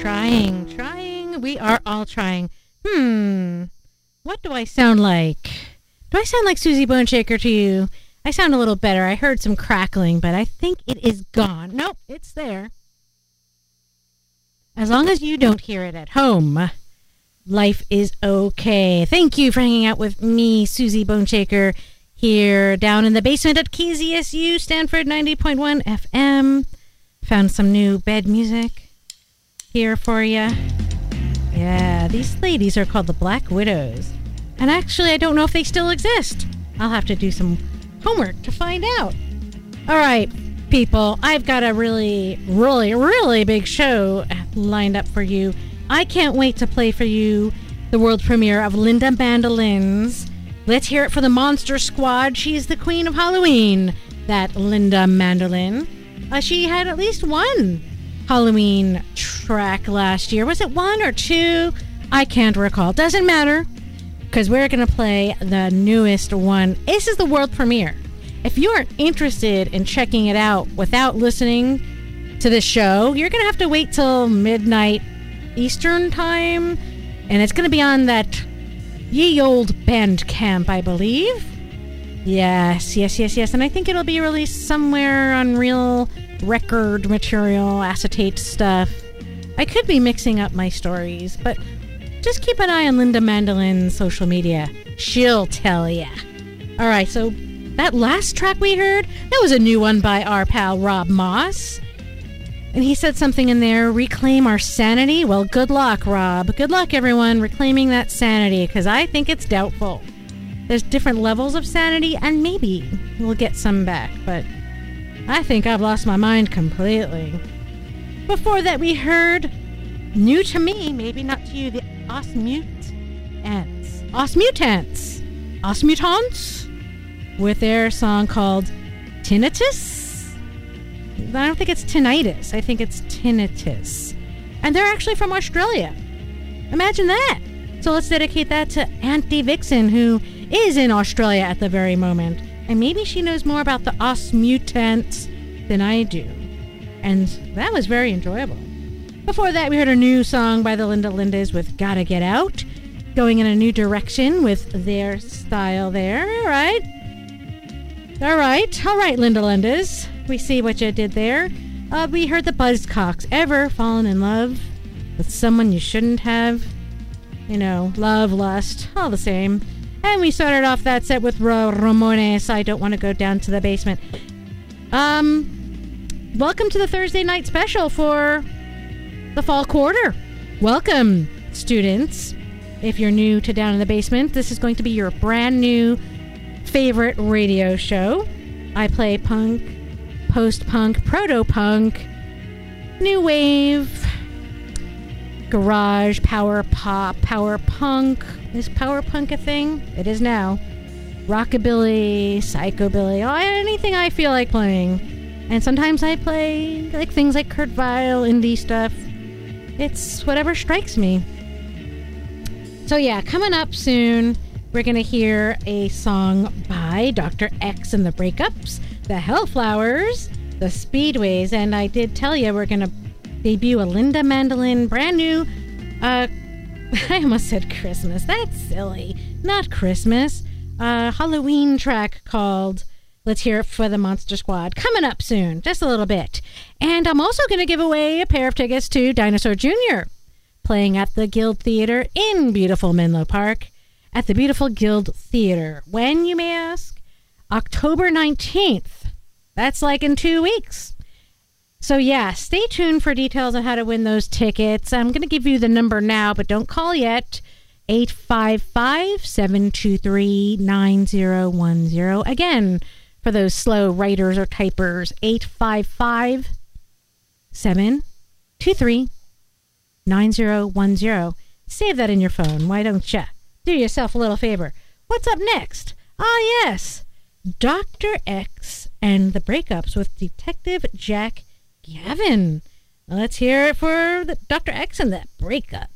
Trying. We are all trying. What do I sound like? Do I sound like Susie Boneshaker to you? I sound a little better. I heard some crackling, but I think it is gone. Nope, it's there. As long as you don't hear it at home, life is okay. Thank you for hanging out with me, Susie Boneshaker, here down in the basement at KZSU, Stanford 90.1 FM. Found some new bed music here for you. Yeah, these ladies are called the Black Widows. And actually, I don't know if they still exist. I'll have to do some homework to find out. All right, people, I've got a really, really, really big show lined up for you. I can't wait to play for you the world premiere of Linda Mandolin's. Let's hear it for the Monster Squad. She's the queen of Halloween, that Linda Mandolin. She had at least one Halloween track last year. Was it one or two? I can't recall. Doesn't matter, because we're going to play the newest one. This is the world premiere. If you are interested in checking it out without listening to this show, you're going to have to wait till midnight Eastern time, and it's going to be on that ye old Bandcamp, I believe. Yes. And I think it'll be released somewhere on real record material, acetate stuff. I could be mixing up my stories, but just keep an eye on Linda Mandolin's social media. She'll tell ya. All right, so that last track we heard, that was a new one by our pal Rob Moss. And he said something in there, reclaim our sanity. Well, good luck, Rob. Good luck, everyone, reclaiming that sanity, because I think it's doubtful. There's different levels of sanity, and maybe we'll get some back, but I think I've lost my mind completely. Before that, we heard, new to me, maybe not to you, the Osmutants, with their song called Tinnitus. I don't think it's tinnitus. I think it's tinnitus. And they're actually from Australia. Imagine that. So let's dedicate that to Auntie Vixen, who is in Australia at the very moment. And maybe she knows more about the Osmutants than I do. And that was very enjoyable. Before that, we heard a new song by the Linda Lindas with Gotta Get Out, going in a new direction with their style there. All right, Linda Lindas. We see what you did there. We heard the Buzzcocks, Ever Fallen in Love with Someone You Shouldn't Have. You know, love, lust, all the same. And we started off that set with Ramones, I Don't Want to Go Down to the Basement. Welcome to the Thursday night special for the fall quarter. Welcome, students. If you're new to Down in the Basement, this is going to be your brand new favorite radio show. I play punk, post-punk, proto-punk, new wave, garage, power pop, power punk. Is power punk a thing? It is now. Rockabilly, psychobilly, anything I feel like playing. And sometimes I play like things like Kurt Weill, indie stuff. It's whatever strikes me. So yeah, coming up soon, we're going to hear a song by Dr. X and the Breakups, the Hellflowers, the Speedways, and I did tell you we're going to debut a Linda Mandolin brand new, I almost said Christmas. That's silly. Not Christmas. Halloween track called Let's Hear It for the Monster Squad. Coming up soon, just a little bit. And I'm also going to give away a pair of tickets to Dinosaur Jr., playing at the Guild Theater in beautiful Menlo Park. At the beautiful Guild Theater. When, you may ask? October 19th. That's like in 2 weeks. So yeah, stay tuned for details on how to win those tickets. I'm going to give you the number now, but don't call yet. 855-723-9010. Again, for those slow writers or typers, 855-723-9010. Save that in your phone. Why don't you? Do yourself a little favor. What's up next? Yes, Dr. X and the Breakups with Detective Jack Gavin. Let's hear it for Dr. X and the Breakups.